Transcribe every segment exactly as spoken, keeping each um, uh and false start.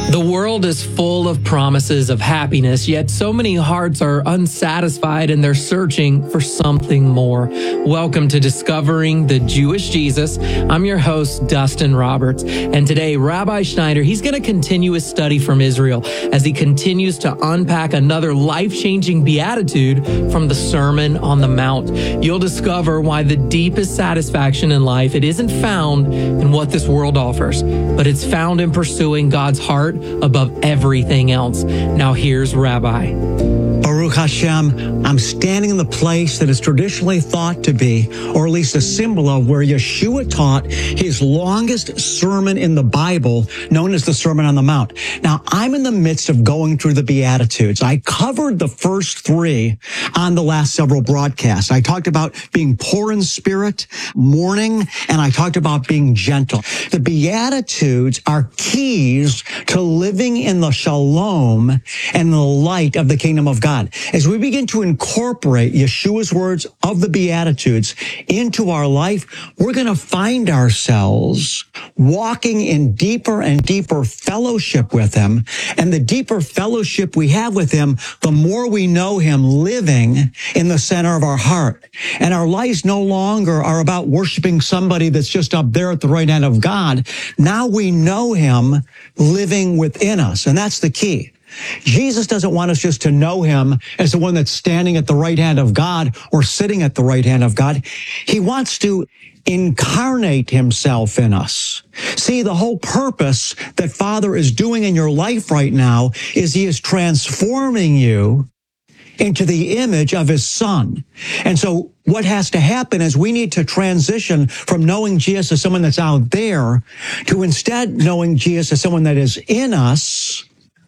The world is full of promises of happiness, yet so many hearts are unsatisfied and they're searching for something more. Welcome to Discovering the Jewish Jesus. I'm your host, Dustin Roberts, and today Rabbi Schneider, he's going to continue his study from Israel as he continues to unpack another life-changing beatitude from the Sermon on the Mount. You'll discover why the deepest satisfaction in life, it isn't found in what this world offers, but it's found in pursuing God's heart above everything else. Now here's Rabbi. Baruch Hashem, I'm standing in the place that is traditionally thought to be, or at least a symbol of, where Yeshua taught his longest sermon in the Bible, known as the Sermon on the Mount. Now, I'm in the midst of going through the Beatitudes. I covered the first three on the last several broadcasts. I talked about being poor in spirit, mourning, and I talked about being gentle. The Beatitudes are keys to living in the shalom and the light of the kingdom of God. As we begin to incorporate Yeshua's words of the Beatitudes into our life, we're going to find ourselves walking in deeper and deeper fellowship with him. And the deeper fellowship we have with him, the more we know him living in the center of our heart. And our lives no longer are about worshiping somebody that's just up there at the right hand of God. Now we know him living within us. And that's the key. Jesus doesn't want us just to know him as the one that's standing at the right hand of God or sitting at the right hand of God. He wants to incarnate himself in us. See, the whole purpose that Father is doing in your life right now is he is transforming you into the image of his Son. And so what has to happen is we need to transition from knowing Jesus as someone that's out there to instead knowing Jesus as someone that is in us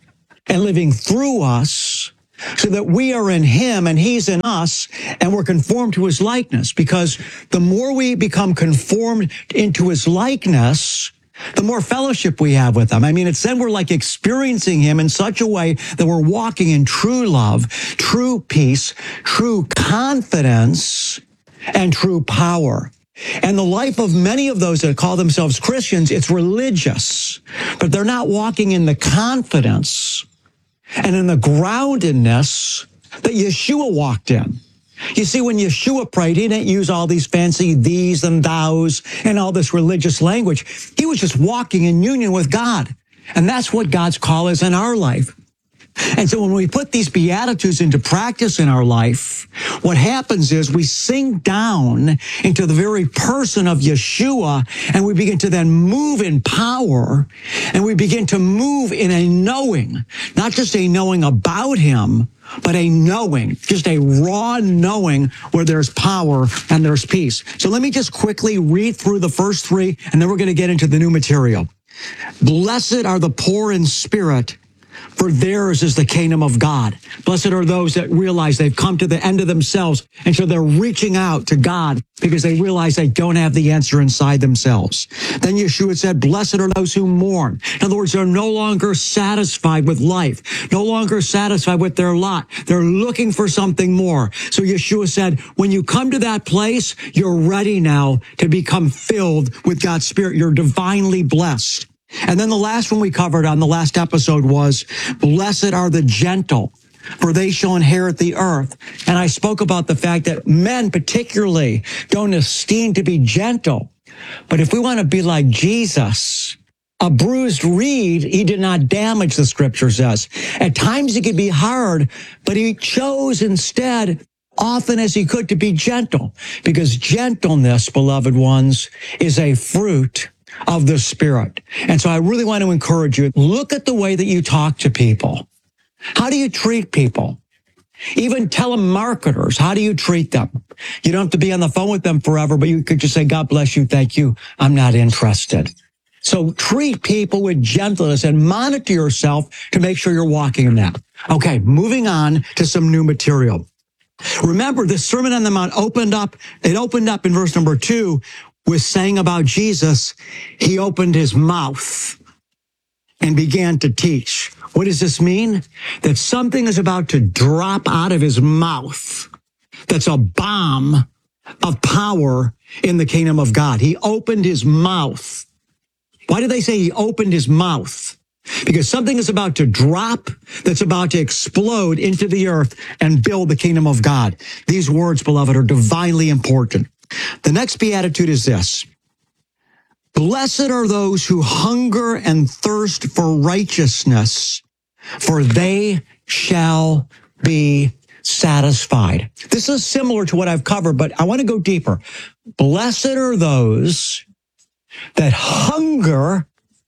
and living through us, so that we are in him and he's in us and we're conformed to his likeness. Because the more we become conformed into his likeness, the more fellowship we have with him. I mean, it's then we're like experiencing him in such a way that we're walking in true love, true peace, true confidence, and true power. And the life of many of those that call themselves Christians, it's religious, but they're not walking in the confidence and in the groundedness that Yeshua walked in. You see, when Yeshua prayed, he didn't use all these fancy these and thous and all this religious language. He was just walking in union with God. And that's what God's call is in our life. And so when we put these Beatitudes into practice in our life, what happens is we sink down into the very person of Yeshua, and we begin to then move in power, and we begin to move in a knowing, not just a knowing about him, but a knowing, just a raw knowing where there's power and there's peace. So let me just quickly read through the first three, and then we're going to get into the new material. Blessed are the poor in spirit, for theirs is the kingdom of God. Blessed are those that realize they've come to the end of themselves, and so they're reaching out to God because they realize they don't have the answer inside themselves. Then Yeshua said, blessed are those who mourn. In other words, they're no longer satisfied with life, no longer satisfied with their lot. They're looking for something more. So Yeshua said, when you come to that place, you're ready now to become filled with God's Spirit. You're divinely blessed. And then the last one we covered on the last episode was, blessed are the gentle, for they shall inherit the earth. And I spoke about the fact that men particularly don't esteem to be gentle. But if we want to be like Jesus, a bruised reed, he did not damage, the scripture says. At times it could be hard, but he chose instead, often as he could, to be gentle. Because gentleness, beloved ones, is a fruit of the Spirit. And so I really want to encourage you, look at the way that you talk to people. How do you treat people? Even telemarketers, how do you treat them? You don't have to be on the phone with them forever, but you could just say, God bless you, thank you, I'm not interested. So treat people with gentleness and monitor yourself to make sure you're walking in that. Okay, moving on to some new material. Remember, the Sermon on the Mount opened up, it opened up in verse number two with saying about Jesus, he opened his mouth and began to teach. What does this mean? That something is about to drop out of his mouth. That's a bomb of power in the kingdom of God. He opened his mouth. Why do they say he opened his mouth? because something is about to drop that's about to explode into the earth and build the kingdom of God. These words, beloved, are divinely important. The next beatitude is this. Blessed are those who hunger and thirst for righteousness, for they shall be satisfied. This is similar to what I've covered, but I want to go deeper. Blessed are those that hunger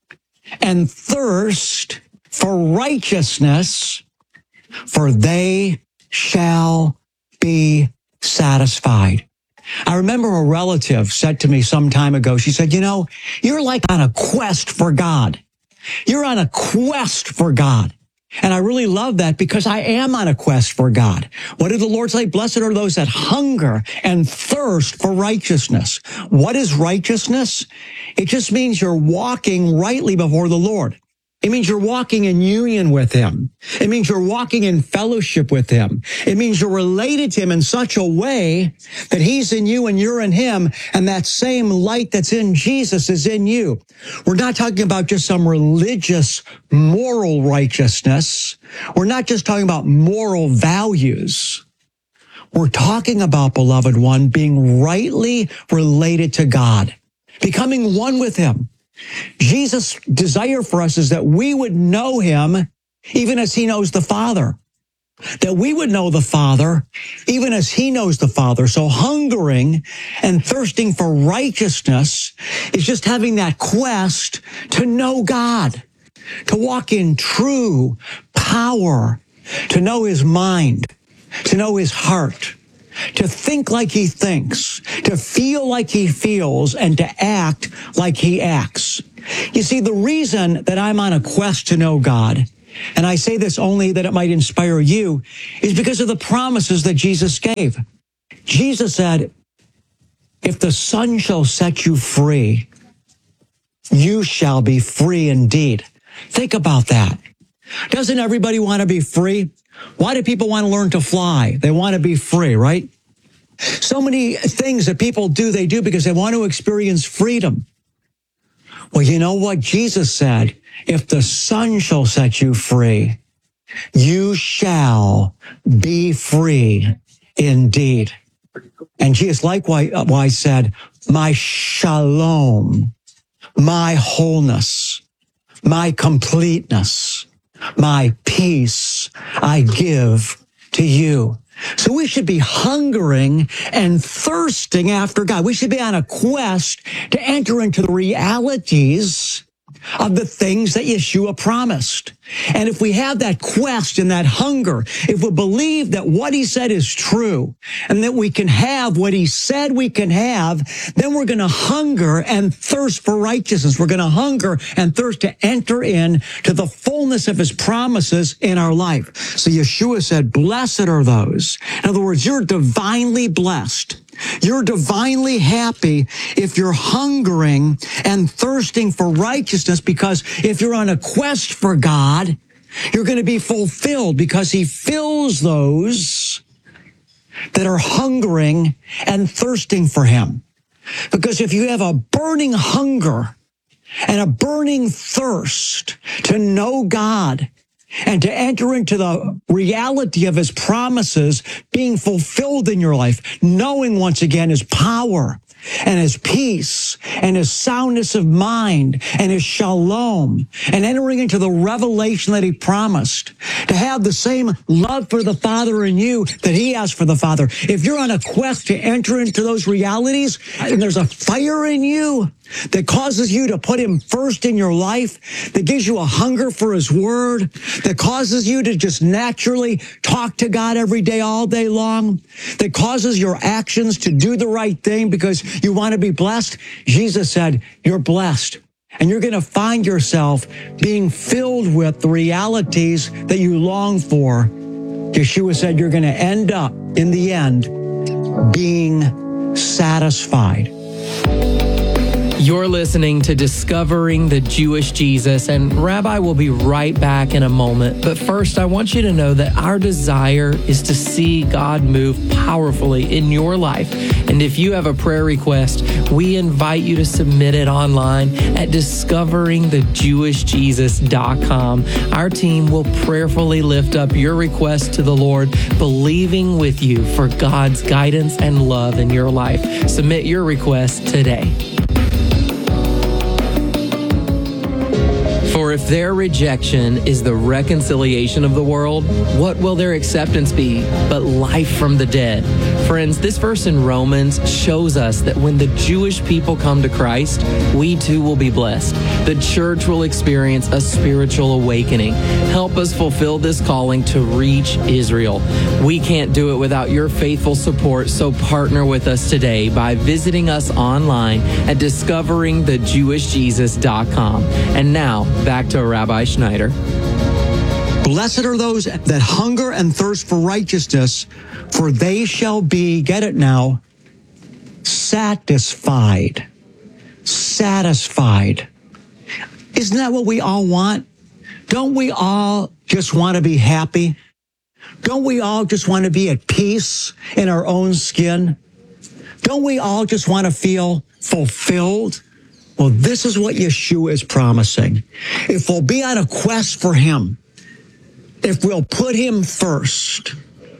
and thirst for righteousness, for they shall be satisfied. I remember a relative said to me some time ago, she said, you know, you're like on a quest for God. You're on a quest for God. And I really love that because I am on a quest for God. What did the Lord say? Blessed are those that hunger and thirst for righteousness. What is righteousness? It just means you're walking rightly before the Lord. It means you're walking in union with him. It means you're walking in fellowship with him. It means you're related to him in such a way that he's in you and you're in him, and that same light that's in Jesus is in you. We're not talking about just some religious, moral righteousness. We're not just talking about moral values. We're talking about, beloved one, being rightly related to God, becoming one with him. Jesus' desire for us is that we would know him even as he knows the Father, that we would know the Father even as he knows the Father. So hungering and thirsting for righteousness is just having that quest to know God, to walk in true power, to know his mind, to know his heart, to think like he thinks, to feel like he feels, and to act like he acts. You see, the reason that I'm on a quest to know God, and I say this only that it might inspire you, is because of the promises that Jesus gave. Jesus said, if the Son shall set you free, you shall be free indeed. Think about that. Doesn't everybody want to be free? Why do people want to learn to fly? They want to be free, right? So many things that people do, they do because they want to experience freedom. Well, you know what? Jesus said, if the Son shall set you free, you shall be free indeed. And Jesus likewise said, my shalom, my wholeness, my completeness, my peace I give to you. So we should be hungering and thirsting after God. We should be on a quest to enter into the realities of the things that Yeshua promised. And if we have that quest and that hunger, if we believe that what he said is true and that we can have what he said we can have, then we're going to hunger and thirst for righteousness. We're going to hunger and thirst to enter in to the fullness of his promises in our life. So Yeshua said, blessed are those. In other words, you're divinely blessed. You're divinely happy if you're hungering and thirsting for righteousness, because if you're on a quest for God, you're going to be fulfilled because he fills those that are hungering and thirsting for him. Because if you have a burning hunger and a burning thirst to know God and to enter into the reality of his promises being fulfilled in your life, knowing once again his power and his peace and his soundness of mind and his shalom, and entering into the revelation that he promised, to have the same love for the Father in you that he has for the Father. If you're on a quest to enter into those realities and there's a fire in you that causes you to put him first in your life, that gives you a hunger for his word, that causes you to just naturally talk to God every day, all day long, that causes your actions to do the right thing because you want to be blessed, Jesus said, you're blessed. And you're going to find yourself being filled with the realities that you long for. Yeshua said you're going to end up, in the end, being satisfied. You're listening to Discovering the Jewish Jesus, and Rabbi will be right back in a moment. But first, I want you to know that our desire is to see God move powerfully in your life. And if you have a prayer request, we invite you to submit it online at discovering the jewish jesus dot com. Our team will prayerfully lift up your request to the Lord, believing with you for God's guidance and love in your life. Submit your request today. For if their rejection is the reconciliation of the world, what will their acceptance be but life from the dead? Friends, this verse in Romans shows us that when the Jewish people come to Christ, we too will be blessed. The church will experience a spiritual awakening. Help us fulfill this calling to reach Israel. We can't do it without your faithful support, so partner with us today by visiting us online at discovering the jewish jesus dot com. And now, back to Rabbi Schneider. Blessed are those that hunger and thirst for righteousness, for they shall be, get it now, satisfied. Satisfied. Isn't that what we all want? Don't we all just want to be happy? Don't we all just want to be at peace in our own skin? Don't we all just want to feel fulfilled? Well, this is what Yeshua is promising. If we'll be on a quest for him, if we'll put him first,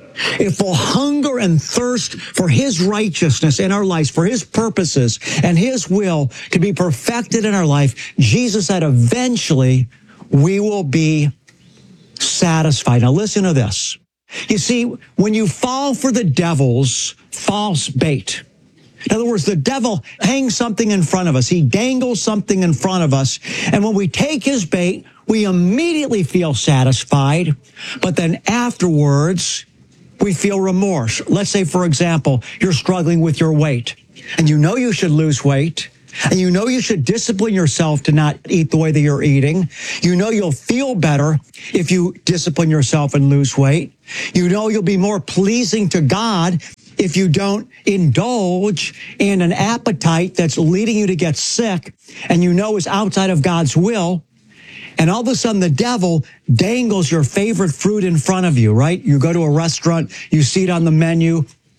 if we'll hunger and thirst for his righteousness in our lives, for his purposes and his will to be perfected in our life, Jesus said eventually we will be satisfied. Now listen to this. You see, when you fall for the devil's false bait, in other words, the devil hangs something in front of us. He dangles something in front of us. And when we take his bait, we immediately feel satisfied. But then afterwards, we feel remorse. Let's say, for example, you're struggling with your weight and you know you should lose weight. And you know you should discipline yourself to not eat the way that you're eating. You know you'll feel better if you discipline yourself and lose weight. You know you'll be more pleasing to God if you don't indulge in an appetite that's leading you to get sick and you know is outside of God's will. And all of a sudden the devil dangles your favorite fruit in front of you, right? You go to a restaurant, you see it on the menu.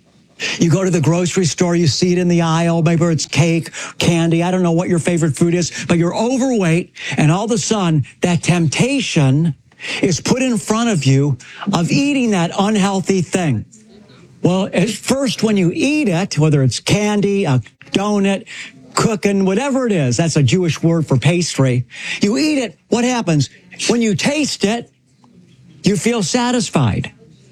You go to the grocery store, you see it in the aisle, maybe it's cake, candy, I don't know what your favorite food is, but you're overweight, and all of a sudden, that temptation is put in front of you of eating that unhealthy thing. Well, at first, when you eat it, whether it's candy, a donut, cooking, whatever it is, that's a Jewish word for pastry, you eat it, what happens? When you taste it, you feel satisfied.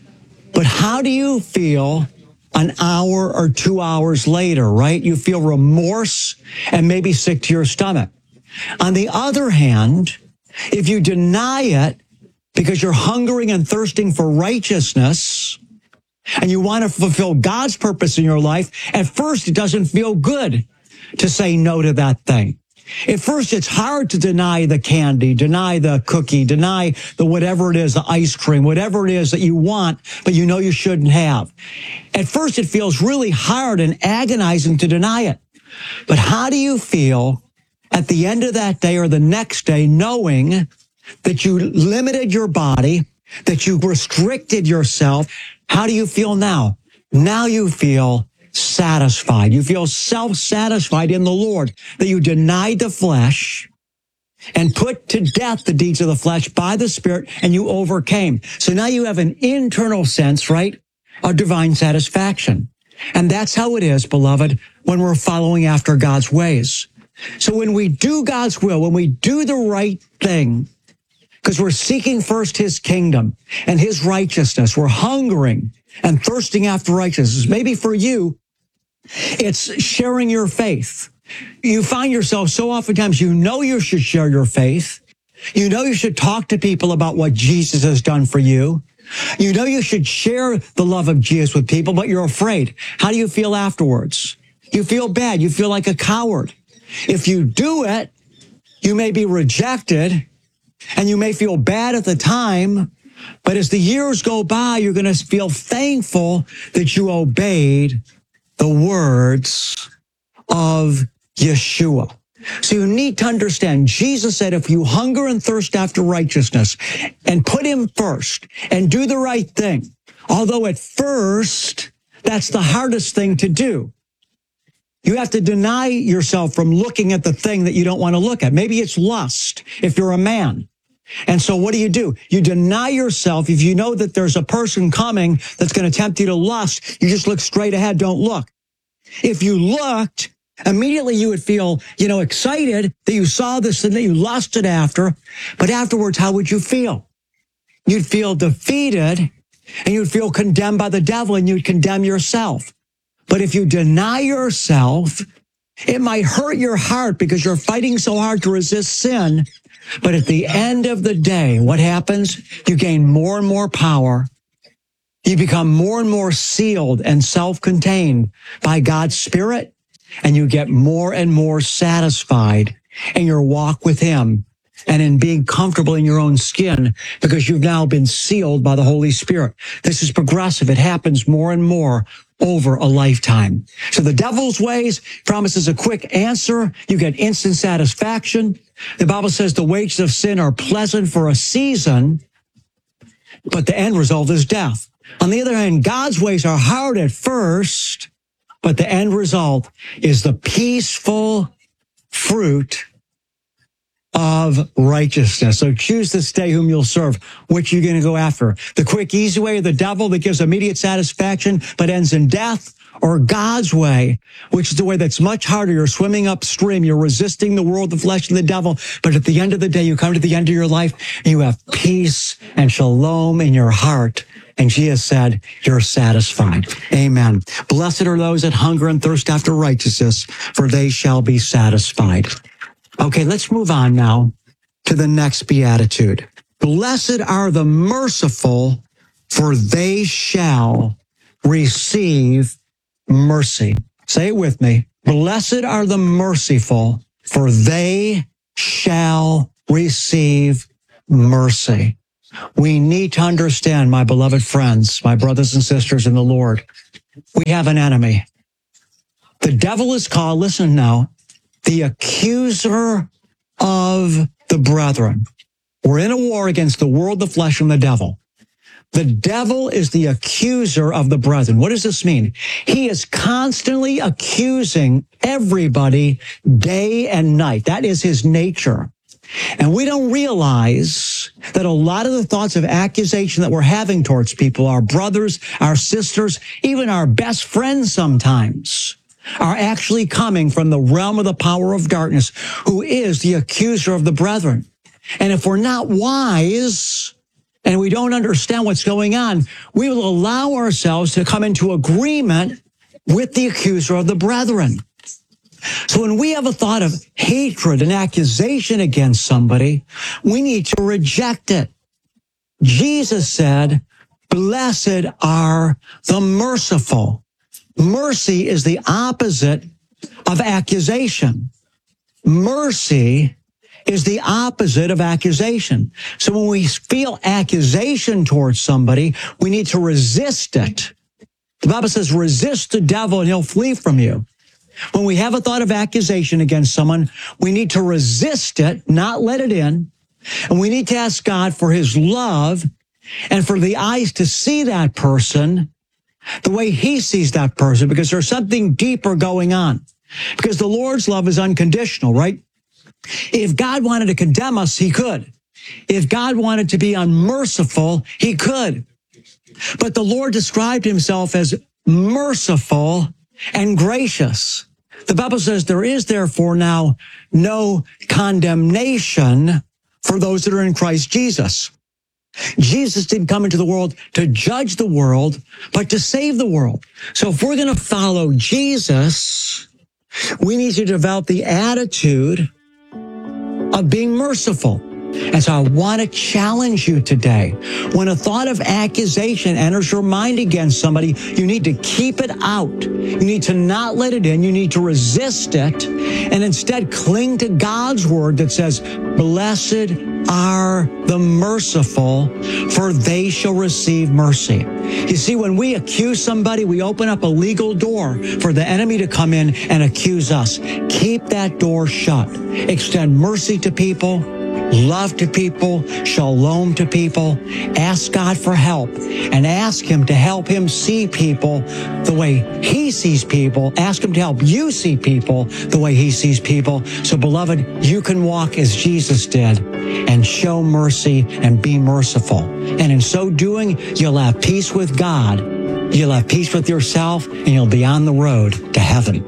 But how do you feel an hour or two hours later, right? You feel remorse and maybe sick to your stomach. On the other hand, if you deny it because you're hungering and thirsting for righteousness and you want to fulfill God's purpose in your life, at first it doesn't feel good to say no to that thing. At first, it's hard to deny the candy, deny the cookie, deny the whatever it is, the ice cream, whatever it is that you want, but you know you shouldn't have. At first, it feels really hard and agonizing to deny it. But how do you feel at the end of that day or the next day knowing that you limited your body, that you restricted yourself? How do you feel now? Now you feel satisfied. You feel self-satisfied in the Lord, that you denied the flesh and put to death the deeds of the flesh by the Spirit, and you overcame. So now you have an internal sense, right, of divine satisfaction. And that's how it is, beloved, when we're following after God's ways. So when we do God's will, when we do the right thing, because we're seeking first his kingdom and his righteousness, we're hungering and thirsting after righteousness. Maybe for you, it's sharing your faith. You find yourself so oftentimes, you know you should share your faith. You know you should talk to people about what Jesus has done for you. You know you should share the love of Jesus with people, but you're afraid. How do you feel afterwards? You feel bad. You feel like a coward. If you do it, you may be rejected and you may feel bad at the time, but as the years go by, you're going to feel thankful that you obeyed the words of Yeshua. So you need to understand, Jesus said, if you hunger and thirst after righteousness and put him first and do the right thing, although at first that's the hardest thing to do. You have to deny yourself from looking at the thing that you don't want to look at. Maybe it's lust if you're a man. And so what do you do? You deny yourself. If you know that there's a person coming that's going to tempt you to lust, you just look straight ahead, don't look. If you looked, immediately you would feel, you know, excited that you saw this thing that you lusted after. But afterwards, how would you feel? You'd feel defeated and you'd feel condemned by the devil and you'd condemn yourself. But if you deny yourself, it might hurt your heart because you're fighting so hard to resist sin. But at the end of the day, what happens? You gain more and more power. You become more and more sealed and self-contained by God's Spirit. And you get more and more satisfied in your walk with him and in being comfortable in your own skin because you've now been sealed by the Holy Spirit. This is progressive. It happens more and more over a lifetime. So the devil's ways promises a quick answer. You get instant satisfaction. The Bible says the wages of sin are pleasant for a season, but the end result is death. On the other hand, God's ways are hard at first, but the end result is the peaceful fruit of righteousness. So choose this day whom you'll serve. Which you're going to go after? The quick, easy way of the devil that gives immediate satisfaction but ends in death? Or God's way, which is the way that's much harder. You're swimming upstream. You're resisting the world, the flesh, and the devil. But at the end of the day, you come to the end of your life, and you have peace and shalom in your heart. And Jesus said, you're satisfied. Amen. Blessed are those that hunger and thirst after righteousness, for they shall be satisfied. Okay, let's move on now to the next beatitude. Blessed are the merciful, for they shall receive mercy. Say it with me. Blessed are the merciful, for they shall receive mercy. We need to understand, my beloved friends, my brothers and sisters in the Lord, we have an enemy. The devil is called, listen now, the accuser of the brethren. We're in a war against the world, the flesh, and the devil. The devil is the accuser of the brethren. What does this mean? He is constantly accusing everybody day and night. That is his nature. And we don't realize that a lot of the thoughts of accusation that we're having towards people, our brothers, our sisters, even our best friends sometimes, are actually coming from the realm of the power of darkness, who is the accuser of the brethren. And if we're not wise and we don't understand what's going on, we will allow ourselves to come into agreement with the accuser of the brethren. So when we have a thought of hatred and accusation against somebody, we need to reject it. Jesus said, blessed are the merciful. Mercy is the opposite of accusation. Mercy is the opposite of accusation. So when we feel accusation towards somebody, we need to resist it. The Bible says, resist the devil and he'll flee from you. When we have a thought of accusation against someone, we need to resist it, not let it in. And we need to ask God for his love and for the eyes to see that person the way he sees that person, because there's something deeper going on. Because the Lord's love is unconditional, right? If God wanted to condemn us, he could. If God wanted to be unmerciful, he could. But the Lord described himself as merciful and gracious. The Bible says there is therefore now no condemnation for those that are in Christ Jesus. Jesus didn't come into the world to judge the world, but to save the world. So if we're going to follow Jesus, we need to develop the attitude of being merciful. And so I want to challenge you today. When a thought of accusation enters your mind against somebody, you need to keep it out. You need to not let it in. You need to resist it and instead cling to God's word that says, blessed are the merciful, for they shall receive mercy. You see, when we accuse somebody, we open up a legal door for the enemy to come in and accuse us. Keep that door shut. Extend mercy to people, love to people, shalom to people. Ask God for help and ask him to help him see people the way he sees people. Ask him to help you see people the way he sees people. So, beloved, you can walk as Jesus did and show mercy and be merciful. And in so doing, you'll have peace with God, you'll have peace with yourself, and you'll be on the road to heaven.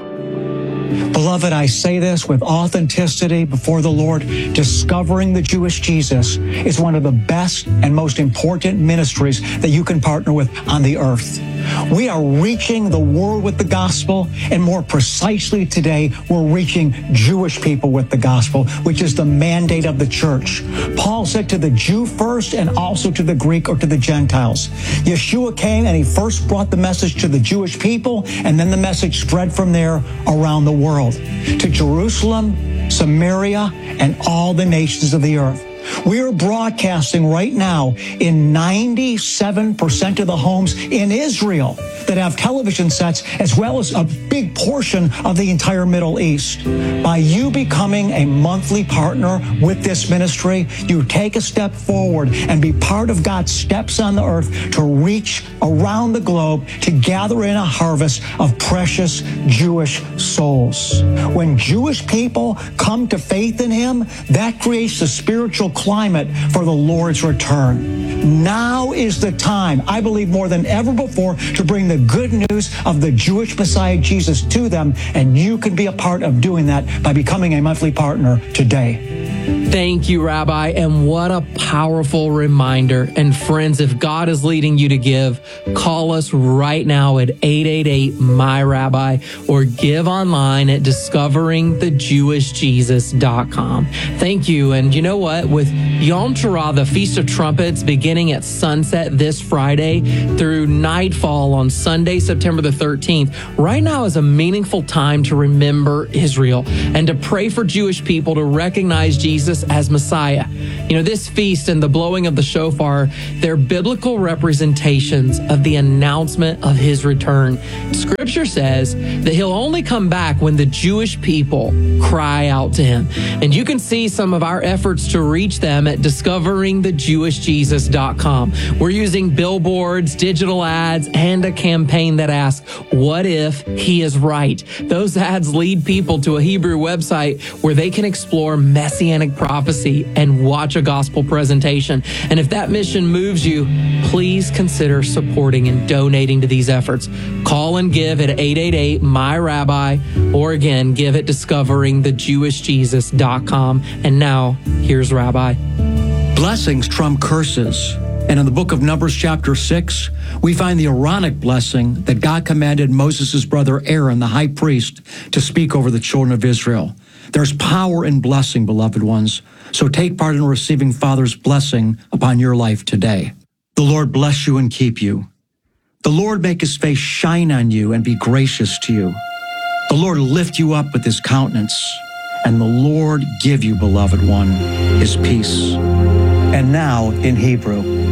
Beloved, I say this with authenticity before the Lord. Discovering the Jewish Jesus is one of the best and most important ministries that you can partner with on the earth. We are reaching the world with the gospel, and more precisely today, we're reaching Jewish people with the gospel, which is the mandate of the church. Paul said to the Jew first and also to the Greek or to the Gentiles. Yeshua came and he first brought the message to the Jewish people, and then the message spread from there around the world to Jerusalem, Samaria, and all the nations of the earth. We are broadcasting right now in ninety-seven percent of the homes in Israel that have television sets, as well as a big portion of the entire Middle East. By you becoming a monthly partner with this ministry, you take a step forward and be part of God's steps on the earth to reach around the globe to gather in a harvest of precious Jewish souls. When Jewish people come to faith in him, that creates the spiritual climate for the Lord's return. Now is the time, I believe more than ever before, to bring the good news of the Jewish Messiah Jesus to them, and you can be a part of doing that by becoming a monthly partner today. Thank you, Rabbi, and what a powerful reminder. And friends, if God is leading you to give, call us right now at eight eight eight, M Y R A B I or give online at discovering the jewish jesus dot com. Thank you. And you know what? With Yom Teruah, the Feast of Trumpets, beginning at sunset this Friday through nightfall on Sunday, September the thirteenth, right now is a meaningful time to remember Israel and to pray for Jewish people to recognize Jesus as Messiah. You know, this feast and the blowing of the shofar, they're biblical representations of the announcement of his return. Scripture says that he'll only come back when the Jewish people cry out to him. And you can see some of our efforts to reach them at discovering the jewish jesus dot com. We're using billboards, digital ads, and a campaign that asks, what if he is right? Those ads lead people to a Hebrew website where they can explore messianic prophecy and watch a gospel presentation. And if that mission moves you, please consider supporting and donating to these efforts. Call and give at eight eight eight, M Y R A B I, or again, give at discovering the jewish jesus dot com. And now, here's Rabbi. Blessings trump curses. And in the book of Numbers chapter six, we find the Aaronic blessing that God commanded Moses' brother Aaron, the high priest, to speak over the children of Israel. There's power in blessing, beloved ones. So take part in receiving Father's blessing upon your life today. The Lord bless you and keep you. The Lord make his face shine on you and be gracious to you. The Lord lift you up with his countenance. And the Lord give you, beloved one, his peace. And now in Hebrew.